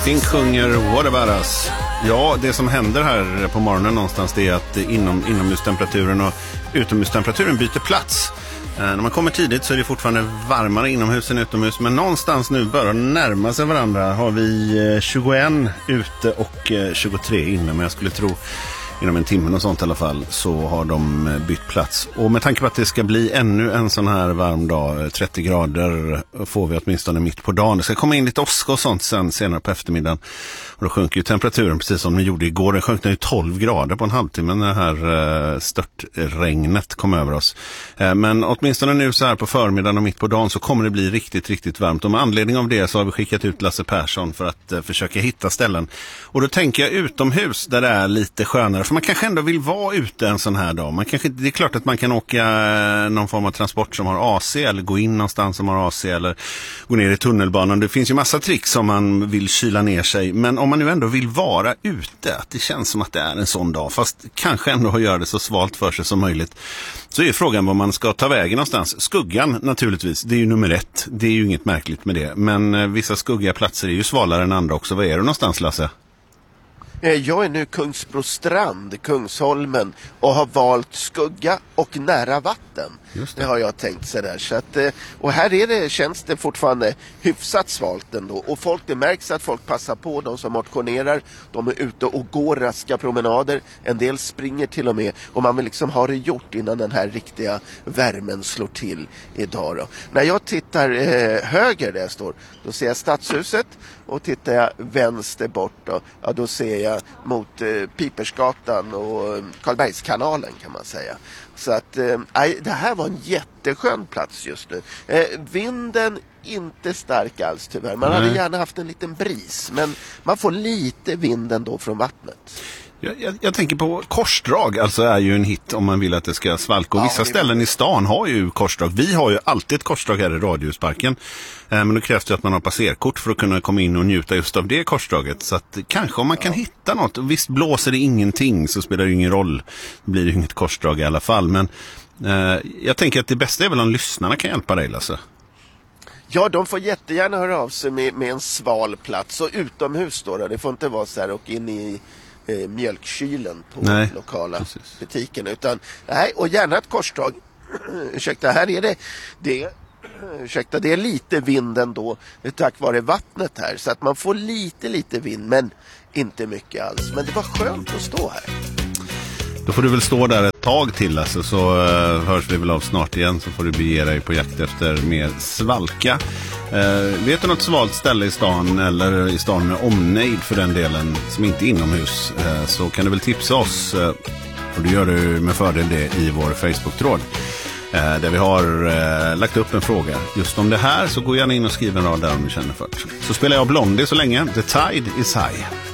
Pink sjunger What About Us. Ja, det som händer här på morgonen någonstans, det är att inomhustemperaturen och utomhustemperaturen byter plats. När man kommer tidigt så är det fortfarande varmare inomhus än utomhus, men någonstans nu börjar närma sig varandra. Har vi 21 ute och 23 inne, men jag skulle tro inom en timme och sånt i alla fall så har de bytt plats. Och med tanke på att det ska bli ännu en sån här varm dag, 30 grader får vi åtminstone mitt på dagen. Det ska komma in lite åska och sånt senare på eftermiddagen. Och då sjunker ju temperaturen precis som den gjorde igår. Den sjönk ju 12 grader på en halvtimme när det här störtregnet kom över oss. Men åtminstone nu så här på förmiddagen och mitt på dagen så kommer det bli riktigt, riktigt varmt. Och med anledning av det så har vi skickat ut Lasse Persson för att försöka hitta ställen. Och då tänker jag utomhus där det är lite skönare. För man kanske ändå vill vara ute en sån här dag. Det är klart att man kan åka någon form av transport som har AC eller gå in någonstans som har AC eller gå ner i tunnelbanan. Det finns ju massa tricks om man vill kyla ner sig. Men om man nu ändå vill vara ute, att det känns som att det är en sån dag, fast kanske ändå göra det så svalt för sig som möjligt, så är frågan vad man ska ta vägen någonstans. Skuggan naturligtvis, det är ju nummer 1. Det är ju inget märkligt med det. Men vissa skuggiga platser är ju svalare än andra också. Vad är det någonstans, Lasse? Jag är nu Kungsbro strand, Kungsholmen, och har valt skugga och nära vatten. Det har jag tänkt sig där. Så att, och här känns det fortfarande hyfsat svalt ändå. Och det märks att folk passar på, de som motionerar. De är ute och går raska promenader. En del springer till och med. Och man vill liksom ha det gjort innan den här riktiga värmen slår till idag då. När jag tittar höger där jag står, då ser jag Stadshuset. Och tittar jag vänster bort då, ja, då ser jag mot Pipersgatan och Karlbergskanalen kan man säga. Så att det här var en jätteskön plats just nu. Vinden inte stark alls tyvärr. Man hade gärna haft en liten bris, men man får lite vind ändå från vattnet. Jag tänker på korsdrag, alltså är ju en hit om man vill att det ska svalka. Och vissa ställen i stan har ju korsdrag. Vi har ju alltid ett korsdrag här i Radhusparken. Men då krävs det att man har passerkort för att kunna komma in och njuta just av det korsdraget. Så att kanske om man kan hitta något. Visst blåser det ingenting så spelar det ju ingen roll. Det blir ju inget korsdrag i alla fall. Men jag tänker att det bästa är väl om lyssnarna kan hjälpa dig, Lasse. Ja, de får jättegärna höra av sig med en sval plats. Och utomhus då. Det får inte vara så här och in i mjölkkylen på lokala butiken, utan och gärna ett korsdrag. Ursäkta, här är det är lite vind ändå tack vare vattnet här, så att man får lite vind, men inte mycket alls. Men det var skönt att stå här. Då får du väl stå där ett tag till, alltså, så hörs vi väl av snart igen, så får du bege dig på jakt efter mer svalka. Vet du något svalt ställe i stan eller i stan med omnejd för den delen som inte är inomhus, så kan du väl tipsa oss, och du gör du med fördel det i vår Facebook-tråd där vi har lagt upp en fråga just om det här, så gå gärna in och skriv en rad där om du känner för. Så spelar jag Blondie så länge. The Tide is High.